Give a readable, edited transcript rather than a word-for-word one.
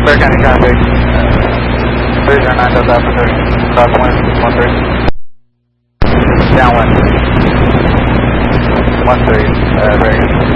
Bear County traffic. 309 Delta Alpha 30. Crosswind 13. Downwind. 13. Very good.